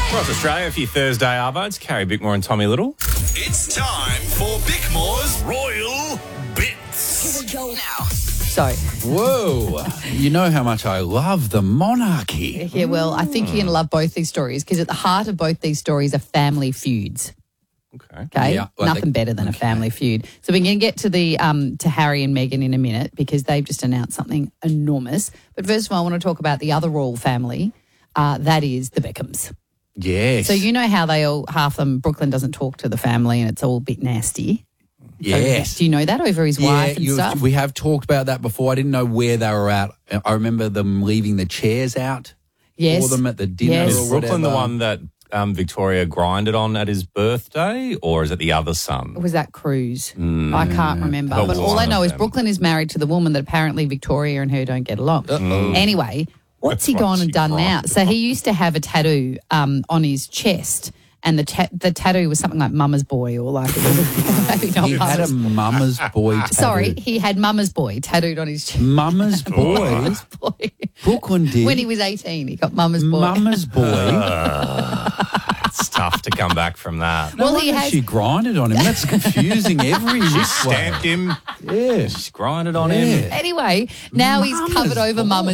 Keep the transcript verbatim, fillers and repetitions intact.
Across Australia for your Thursday Arvo, it's Carrie Bickmore and Tommy Little. It's time for Bickmore's Royal Bits. Here we go now. So, Whoa. You know how much I love the monarchy. yeah, well, I think you're going to love both these stories because at the heart of both these stories are family feuds. Okay. Okay, Yeah, well, nothing they- better than a okay. family feud. So we're going to get to the um, to Harry and Meghan in a minute because they've just announced something enormous. But first of all, I want to talk about the other royal family. Uh, that is the Beckhams. Yes. So you know how they all half them Brooklyn doesn't talk to the family and it's all a bit nasty. Yes. Do you know that over his Yeah, wife and you- stuff? we have talked about that before. I didn't know where they were at. I remember them leaving the chairs out Yes. for them at the dinner Yes. or Is Brooklyn the whatever. one that um, Victoria grinded on at his birthday, or is it the other son? Was that Cruz? I can't remember. But But all one I know of is them. Brooklyn is married to the woman that apparently Victoria and her don't get along. Anyway, what's he That's why gone she and done now? grinded So he used to have a tattoo um, on his chest, and the ta- the tattoo was something like Mama's Boy or like it was maybe not He had a Mama's. mama's boy tattoo. Sorry, he had Mama's Boy tattooed on his chest. Mama's boy. Mama's Boy. Brooklyn did. When he was eighteen, he got Mama's Boy. Mama's boy. It's tough to come back from that. No Well, he wonder has- she grinded on him. That's confusing every She which way. stamped him, Yeah. she grinded on Yeah. him. Anyway, now he's Mama's covered over Boy. Mama's